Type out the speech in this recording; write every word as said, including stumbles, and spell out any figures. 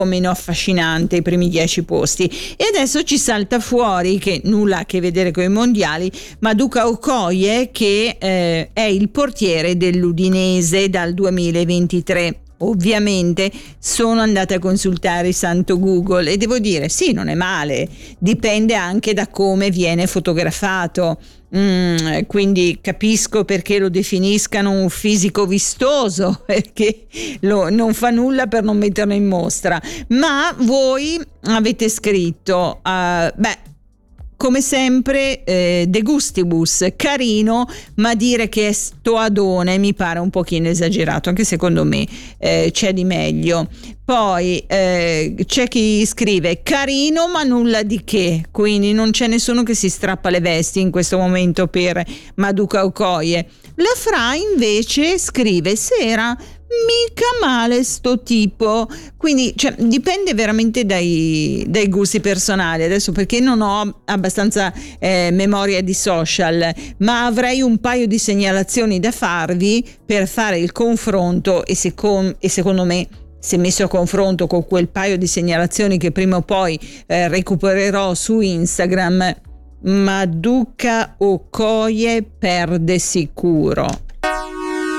o meno affascinante i primi dieci posti. E adesso ci salta fuori, che nulla a che vedere con i mondiali, Maduka Okoye, che eh, è il portiere dell'Udinese dal duemilaventitré. Ovviamente sono andata a consultare il santo Google e devo dire sì, non è male, dipende anche da come viene fotografato. Mm, quindi capisco perché lo definiscano un fisico vistoso, perché lo, non fa nulla per non metterlo in mostra. Ma voi avete scritto uh, beh, come sempre eh, De Gustibus, carino, ma dire che è stoadone mi pare un pochino esagerato, anche secondo me eh, c'è di meglio. Poi eh, c'è chi scrive carino ma nulla di che, quindi non c'è nessuno che si strappa le vesti in questo momento per Maduka Okoye. La Fra invece scrive sera mica male sto tipo, quindi cioè, dipende veramente dai, dai gusti personali. Adesso perché non ho abbastanza eh, memoria di social, ma avrei un paio di segnalazioni da farvi per fare il confronto e, secon- e secondo me, se messo a confronto con quel paio di segnalazioni che prima o poi eh, recupererò su Instagram, Maduka Okoye perde sicuro.